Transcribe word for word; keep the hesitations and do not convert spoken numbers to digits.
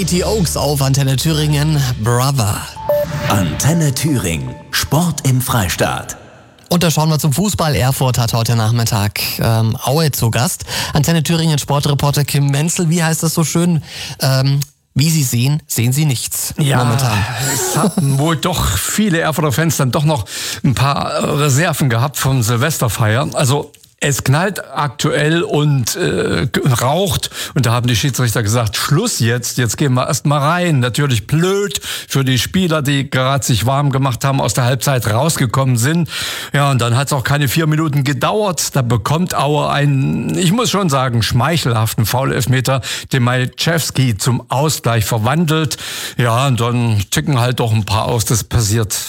Mighty Oaks auf Antenne Thüringen, Brother. Antenne Thüringen, Sport im Freistaat. Und da schauen wir zum Fußball. Erfurt hat heute Nachmittag ähm, Aue zu Gast. Antenne Thüringen Sportreporter Kim Menzel, wie heißt das so schön? Ähm, wie Sie sehen, sehen Sie nichts ja, momentan. Es hatten wohl doch viele Erfurter Fans dann doch noch ein paar Reserven gehabt vom Silvesterfeier. Also es knallt aktuell und äh, raucht und da haben die Schiedsrichter gesagt, Schluss jetzt, jetzt gehen wir erst mal rein. Natürlich blöd für die Spieler, die gerade sich warm gemacht haben, aus der Halbzeit rausgekommen sind. Ja, und dann hat es auch keine vier Minuten gedauert. Da bekommt Aue einen, ich muss schon sagen, schmeichelhaften Foul-Elfmeter, den Majewski zum Ausgleich verwandelt. Ja, und dann ticken halt doch ein paar aus, das passiert